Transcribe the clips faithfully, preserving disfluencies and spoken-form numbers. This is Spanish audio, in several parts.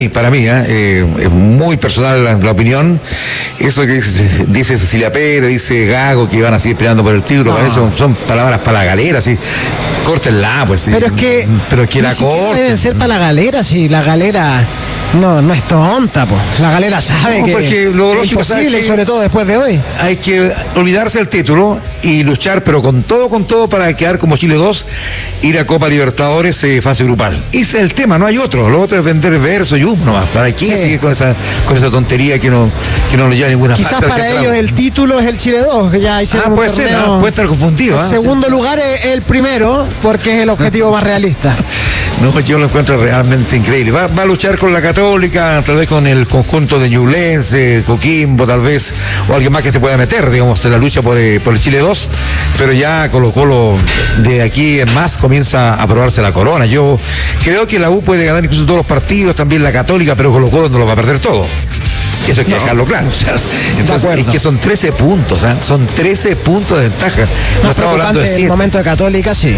Y para mí, ¿eh? Eh, es muy personal la, la opinión. Eso que dice, dice Cecilia Pérez, dice Gago, que van a seguir peleando por el título, no. Son, son palabras para la galera, sí. Córtenla, pues. Sí. Pero es que. Pero es que la corten. Deben ser para la galera, si la galera. No, no es tonta, pues. La galera sabe no, que, porque lo que es imposible, que sobre todo después de hoy. Hay que olvidarse del título y luchar, pero con todo, con todo, para quedar como Chile dos, ir a Copa Libertadores, eh, fase grupal. Ese es el tema, no hay otro. Lo otro es vender verso y humo nomás. ¿Para qué sí. seguir con esa, con esa tontería que no, que no nos lleva a ninguna Quizás parte? Quizás para ellos el título es el Chile dos, que ya hicieron ah, puede un ser, torneo. ¿no? Puede estar confundido. El ¿eh? segundo sí. lugar es el primero, porque es el objetivo más realista. No, yo lo encuentro realmente increíble. Va, va a luchar con la Católica, tal vez con el conjunto de Ñublense, Coquimbo, tal vez, o alguien más que se pueda meter, digamos, en la lucha por, eh, por el Chile dos, pero ya Colo Colo de aquí en más comienza a probarse la corona. Yo creo que la U puede ganar incluso todos los partidos, también la Católica, pero Colo Colo no lo va a perder todo. Eso hay que no. dejarlo claro. O sea, entonces, es que son trece puntos, ¿eh? Son trece puntos de ventaja. No, no estamos hablando de siete. El momento de Católica, sí.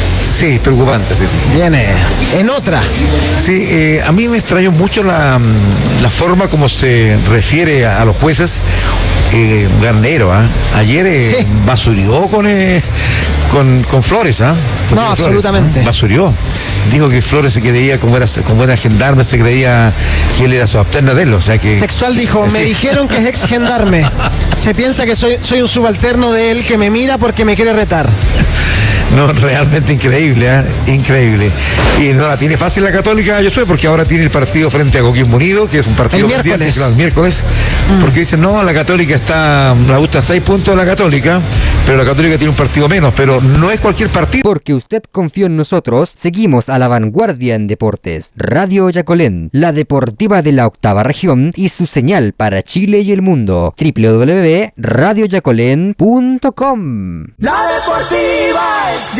Sí, preocupante, sí, sí, sí. Viene en otra. Sí, eh, a mí me extrañó mucho la, la forma como se refiere a, a los jueces. Eh, Garnero, ¿eh? Ayer eh, sí. basurió con, eh, con, con Flores, ¿ah? ¿eh? No, Flores, absolutamente. ¿eh? Basurió. Dijo que Flores se creía, como era, como era gendarme, se creía que él era subalterno de él, o sea que... Textual dijo, me sí. dijeron que es ex gendarme. Se piensa que soy, soy un subalterno de él que me mira porque me quiere retar. No, realmente increíble, ¿eh? Increíble. Y no la tiene fácil la Católica, yo sé, porque ahora tiene el partido frente a Coquimbo Unido, que es un partido el miércoles. Claro, el miércoles, mm. porque dicen, no, la Católica está, la gusta seis puntos de la Católica, pero la Católica tiene un partido menos, pero no es cualquier partido. Porque usted confió en nosotros, seguimos a la vanguardia en deportes. Radio Yacolén, la deportiva de la octava región y su señal para Chile y el mundo. doble u doble u doble u punto radio yacolén punto com. La deportiva es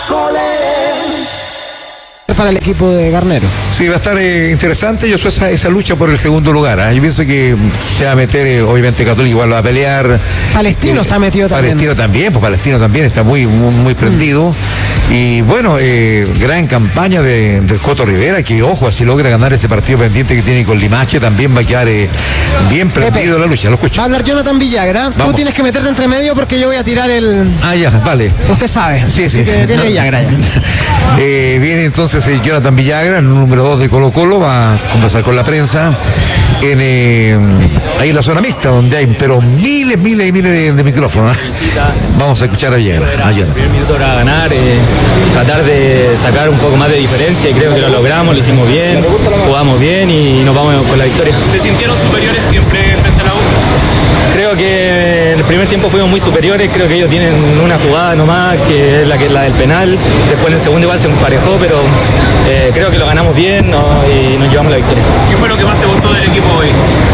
Yacolén. Para el equipo de Garnero. Sí, va a estar eh, interesante, yo soy esa, esa lucha por el segundo lugar. ¿eh? Yo pienso que se va a meter, eh, obviamente Católica igual va a pelear. Palestino eh, está metido también. Palestino también, pues Palestino también está muy, muy, muy prendido. Mm. Y bueno, eh, gran campaña de, del Coto Rivera, que ojo, si logra ganar ese partido pendiente que tiene con Limache, también va a quedar eh, bien prendido la lucha. Lo escucho. Va a hablar Jonathan Villagra. Vamos. Tú tienes que meterte entre medio porque yo voy a tirar el... Ah, ya, vale. Usted sabe. Sí, sí. Viene no. Villagra ya. eh, viene entonces eh, Jonathan Villagra, el número dos de Colo Colo, va a conversar con la prensa en eh, ahí en la zona mixta, donde hay pero miles, miles y miles de, de micrófonos. ¿eh? Vamos a escuchar a Villagra. El primer minuto era ganar, eh, tratar de sacar un poco más de diferencia y creo que lo logramos, lo hicimos bien, jugamos bien y nos vamos con la victoria. ¿Se sintieron superiores siempre frente a la U? Creo que en el primer tiempo fuimos muy superiores, creo que ellos tienen una jugada nomás, que es la, que, la del penal, después en el segundo igual se emparejó, pero eh, creo que lo ganamos bien, ¿no? Y nos llevamos la victoria. ¿Qué fue lo que más te gustó del equipo hoy?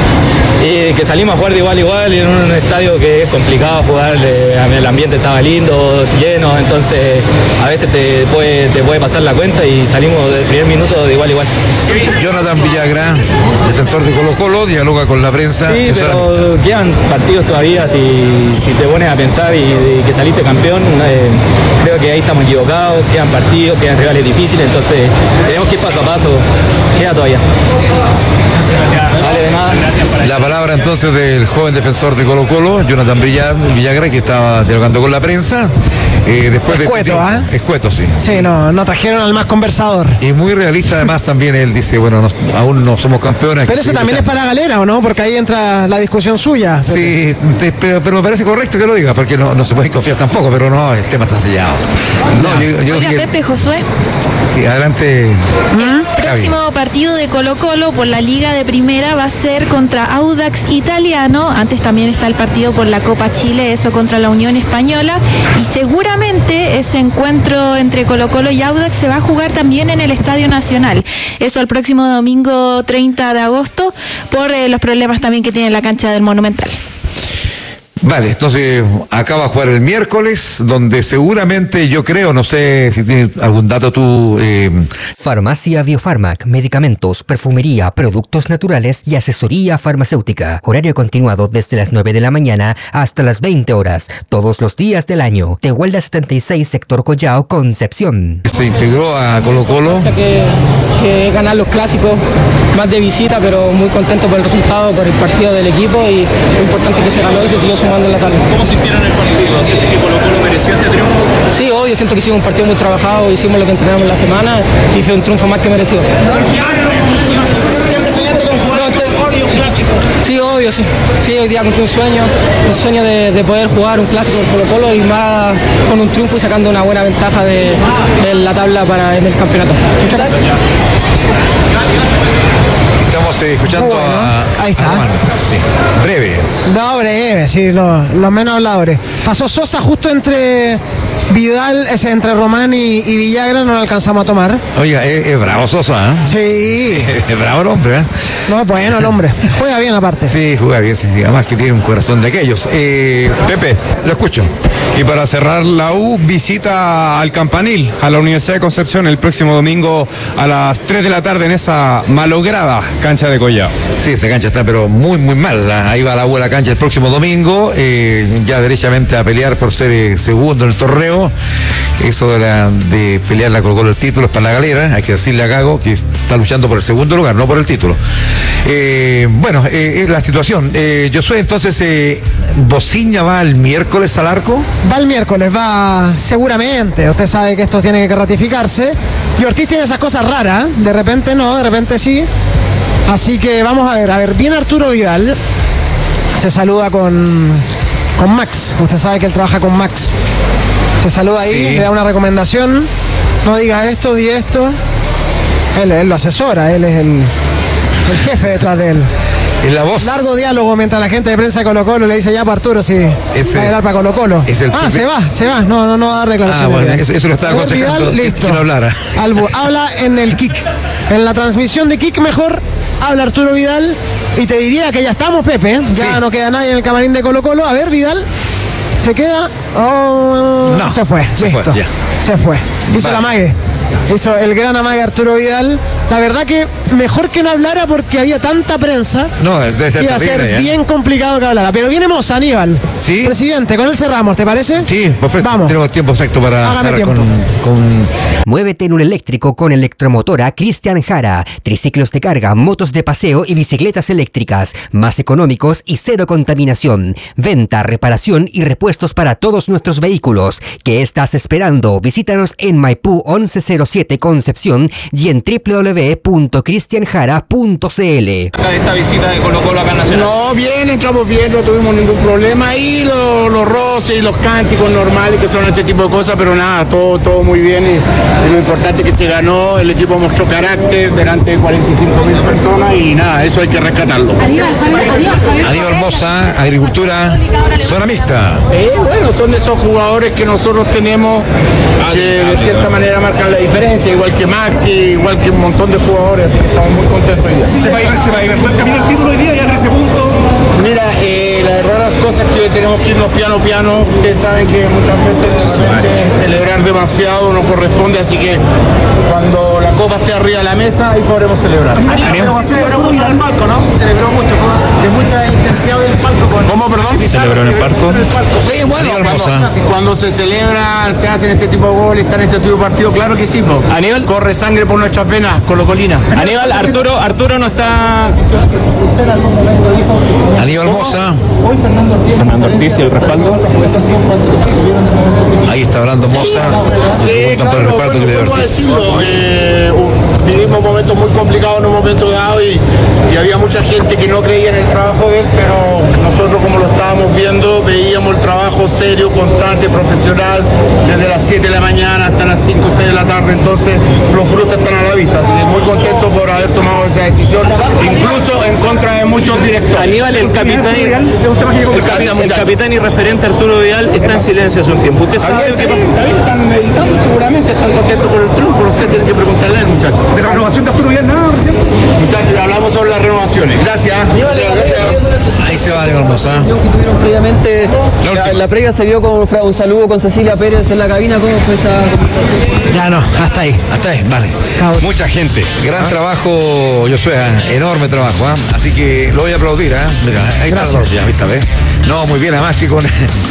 Y que salimos a jugar de igual a igual en un estadio que es complicado jugar, el ambiente estaba lindo, lleno, entonces a veces te puede, te puede pasar la cuenta y salimos del primer minuto de igual a igual. Jonathan Villagra, defensor de Colo Colo, dialoga con la prensa. Sí, pero quedan partidos todavía, si, si te pones a pensar y, y que saliste campeón, eh, creo que ahí estamos equivocados, quedan partidos, quedan rivales difíciles, entonces tenemos que ir paso a paso, queda todavía. Vale, de nada. La palabra entonces del joven defensor de Colo Colo, Jonathan Villagra, que estaba dialogando con la prensa. Eh, después escueto, ¿ah? ¿eh? Escueto, sí. Sí, no, no trajeron al más conversador. Y muy realista además también él dice, bueno, nos, aún no somos campeones. Pero eso también es para la galera, ¿o no? Porque ahí entra la discusión suya. Sí, te, pero, pero me parece correcto que lo diga, porque no, no se puede confiar tampoco, pero no, el tema está sellado. No, no. Yo, yo Oiga, que... Pepe, Josué. Sí, adelante. El próximo partido de Colo Colo por la Liga de Primera va a ser contra Audax Italiano. Antes también está el partido por la Copa Chile, eso contra la Unión Española. Y seguramente ese encuentro entre Colo Colo y Audax se va a jugar también en el Estadio Nacional. Eso el próximo domingo treinta de agosto por eh, los problemas también que tiene la cancha del Monumental. Vale, entonces acá va a jugar el miércoles, donde seguramente yo creo, no sé si tienes algún dato tú. Eh... Farmacia Biofarmac, medicamentos, perfumería, productos naturales y asesoría farmacéutica. Horario continuado desde las nueve de la mañana hasta las veinte horas, todos los días del año. Tehuelda setenta y seis, sector Collao, Concepción. Se integró a Colo Colo. Que, que ganar los clásicos, más de visita, pero muy contento por el resultado, por el partido del equipo y lo importante que se ganó y se siguió sumando en la tabla. ¿Cómo sintieron el partido? ¿Sientes que Colo Colo mereció este triunfo? Sí, obvio, siento que hicimos un partido muy trabajado, hicimos lo que entrenamos la semana y fue un triunfo más que merecido. Sí, obvio, sí. Sí, hoy día cumplí un sueño, un sueño de, de poder jugar un clásico con Colo Colo y más con un triunfo y sacando una buena ventaja de, de la tabla para en el campeonato. Muchas gracias. Estamos eh, escuchando Bueno, a, ahí está. a Román. Sí, breve. No, breve, sí, lo- los menos habladores. Pasó Sosa justo entre Vidal, ese entre Román y, y Villagra, no lo alcanzamos a tomar. Oiga, es, es bravo Sosa, ¿eh? Sí. Es bravo el hombre, ¿eh? No, bueno, el hombre. Juega bien aparte. Sí, juega bien, sí, sí. Además que tiene un corazón de aquellos. Eh, Pepe, lo escucho. y para cerrar, la U visita al Campanil, a la Universidad de Concepción, el próximo domingo a las tres de la tarde en esa malograda cancha de Collao. Sí, esa cancha está pero muy, muy mal. Ahí va la U a la cancha el próximo domingo, eh, ya derechamente a pelear por ser eh, segundo en el torneo. Eso de, la, de pelear la Colo Colo el título es para la galera, hay que decirle a Gago que está luchando por el segundo lugar, no por el título. Eh, bueno, eh, es la situación. Eh, Josué, entonces, eh, ¿Bociña va el miércoles al arco? Va el miércoles, va seguramente. Usted sabe que esto tiene que ratificarse. Y Ortiz tiene esas cosas raras. ¿eh? De repente no, de repente sí. Así que vamos a ver. A ver, viene Arturo Vidal. Se saluda con, con Max. Usted sabe que él trabaja con Max. Se saluda ahí, Sí. le da una recomendación. No digas esto, di esto. Él, él lo asesora, él es el, el jefe detrás de él. En la voz. Largo diálogo mientras la gente de prensa de Colo Colo le dice ya para Arturo si Ese- va a quedar para Colo Colo. es el ah, primer- se va, se va. No, no, no va a dar declaraciones. Ah, bueno, Vidal. eso- eso lo estaba Vidal, aconsejando que- listo. que no hablara. Albo- habla en el Kik. En la transmisión de Kik mejor habla Arturo Vidal. Y te diría que ya estamos, Pepe. ¿eh? Ya Sí. no queda nadie en el camarín de Colo Colo. A ver, Vidal. ¿Se queda? Oh, No, se fue. se Listo. fue, ya. Se fue. Hizo Vale. la mague. Hizo el gran amague Arturo Vidal. La verdad que mejor que no hablara porque había tanta prensa. No, debe ser Iba a ser terrible, ¿eh? bien complicado que hablara. Pero viene Moza, Aníbal. Sí. Presidente, con él cerramos, ¿te parece? Sí, perfecto. Vamos. Tenemos tiempo exacto para Hágame cerrar con, tiempo. con Muévete en un eléctrico con Electromotora Cristian Jara. Triciclos de carga, motos de paseo y bicicletas eléctricas. Más económicos y cero contaminación. Venta, reparación y repuestos para todos nuestros vehículos. ¿Qué estás esperando? Visítanos en Maipú once cero siete Concepción y en w w w punto cristian jara punto c l. Esta visita de Colo Colo acá en Nacional. No, bien, entramos bien, no tuvimos ningún problema. Y lo- los roces y los cánticos normales que son este tipo de cosas, pero nada, todo, todo muy bien. Y, y lo importante es que se ganó, el equipo mostró carácter delante de cuarenta y cinco mil personas y nada, eso hay que rescatarlo. Aníbal Moza, Agricultura, zona mixta. Sí, bueno, son de esos jugadores que nosotros tenemos que de cierta manera marcan la diferencia, igual que Maxi, igual que un montón de jugadores, así que estamos muy contentos hoy día. Se va a ir, se va a ir buen camino el título hoy día, ya trece puntos. Mira, eh, la verdad las cosas que tenemos que irnos piano piano, ustedes saben que muchas veces de repente celebrar demasiado no corresponde, así que cuando la copa esté arriba de la mesa, ahí podremos celebrar. Pero celebró mucho en el palco, ¿no? Celebró mucho, fue de mucha intensidad en el palco. Con... ¿Cómo, perdón? Celebró en el palco. Sí, bueno, Aníbal cuando, Moza. cuando se celebran, se hacen este tipo de goles, están este tipo de partidos, claro que sí, po. Aníbal. Corre sangre por nuestras venas, colocolina. Aníbal, Arturo, Arturo no está. Aníbal Moza, Fernando Ortiz y el respaldo. ahí está hablando Moza. Sí, Preguntan por el claro, reparto que le bueno, dio ¿cómo Ortiz. decirlo? Eh, uh, vivimos momentos muy complicados en un momento dado y, y había mucha gente que no creía en el trabajo de él, pero nosotros como lo estábamos viendo, veíamos el trabajo serio, constante, profesional, desde las siete de la mañana hasta las cinco o seis de la tarde, entonces los frutos están a la vista, así que muy contento por haber tomado esa decisión, incluso en contra de muchos directores. Aníbal, el capitán, y- el, capi- el capitán y referente Arturo Vidal está en silencio hace un tiempo. ¿Usted sabe David, qué pasa? David, están meditando seguramente, están contentos con el triunfo, no sé, tienen que preguntarle a él, muchachos. ¿De la renovación de Arturo Vidal nada, recién? Muchachos, hablamos sobre las renovaciones. Gracias. Ahí se va de almorzar. Que tuvieron previamente, la, la, la previa se vio con un saludo con Cecilia Pérez en la cabina. ¿Cómo fue esa conversación? Ya no, hasta ahí. Hasta ahí, vale. Cabo. Mucha gente. Gran ¿Ah? trabajo, Josué, ¿eh? Enorme trabajo. ¿eh? Así que lo voy a aplaudir. ¿eh? Mira, ahí Gracias. está la ¿viste? ¿Ves? No, muy bien, además que con...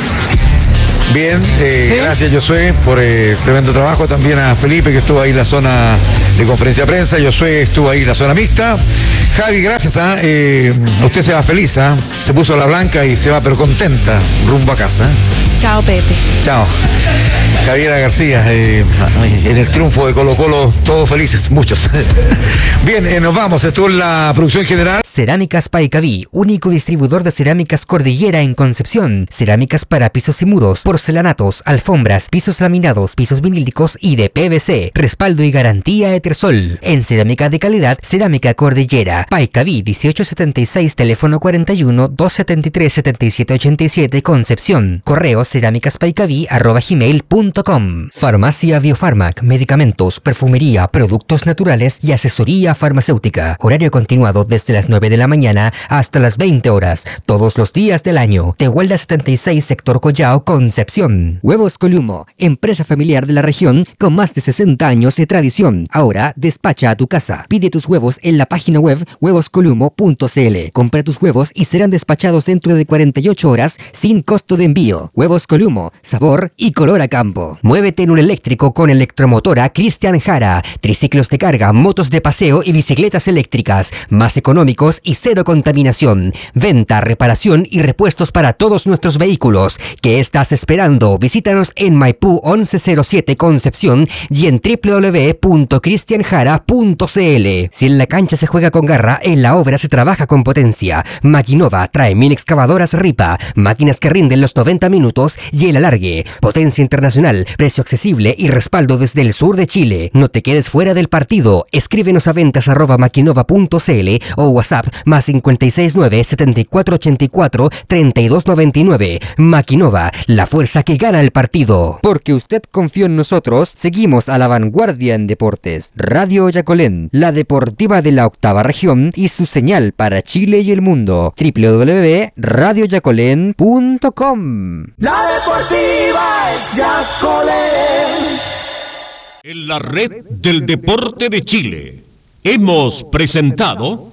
Bien, eh, ¿Sí? gracias Josué por el eh, tremendo trabajo. También a Felipe que estuvo ahí en la zona de conferencia de prensa. Josué estuvo ahí en la zona mixta. Javi, gracias. ¿eh? Eh, usted se va feliz, ¿eh? Se puso la blanca y se va pero contenta rumbo a casa. ¿eh? Chao, Pepe. Chao. Javiera García, eh, en el triunfo de Colo Colo, todos felices, muchos. Bien, eh, nos vamos, estuvo en la producción general. Cerámicas Paicaví, único distribuidor de cerámicas Cordillera en Concepción. Cerámicas para pisos y muros, porcelanatos, alfombras, pisos laminados, pisos vinílicos y de P V C. Respaldo y garantía Etersol. En cerámica de calidad, Cerámica Cordillera. Paicaví, dieciocho setenta y seis, teléfono cuarenta y uno, doscientos setenta y tres, setenta y siete ochenta y siete, Concepción. Correo cerámicaspaicaví arroba gmail punto com. Farmacia Biofarmac, medicamentos, perfumería, productos naturales y asesoría farmacéutica. Horario continuado desde las nueve de la mañana hasta las veinte horas, todos los días del año. Tehuelda setenta y seis, sector Collao, Concepción. Huevos Columo, empresa familiar de la región con más de sesenta años de tradición. Ahora despacha a tu casa. Pide tus huevos en la página web huevos columo punto c l. Compra tus huevos y serán despachados dentro de cuarenta y ocho horas sin costo de envío. Huevos Columo, sabor y color a campo. Muévete en un eléctrico con Electromotora Cristian Jara. Triciclos de carga, motos de paseo y bicicletas eléctricas. Más económicos y cero contaminación. Venta, reparación y repuestos para todos nuestros vehículos. ¿Qué estás esperando? Visítanos en Maipú once cero siete Concepción y en w w w punto cristian jara punto c l. Si en la cancha se juega con garra, en la obra se trabaja con potencia. Maquinova trae mini excavadoras Ripa, máquinas que rinden los noventa minutos y el alargue. Potencia internacional, precio accesible y respaldo desde el sur de Chile. No te quedes fuera del partido. Escríbenos a ventas arroba maquinova punto c l o WhatsApp más cincuenta y seis nueve, setenta y cuatro ochenta y cuatro, treinta y dos noventa y nueve. Maquinova, la fuerza que gana el partido. Porque usted confió en nosotros, seguimos a la vanguardia en deportes. Radio Yacolén, la deportiva de la octava región y su señal para Chile y el mundo. w w w punto radio yacolén punto com. La deportiva es Yacolén. En la red del deporte de Chile hemos presentado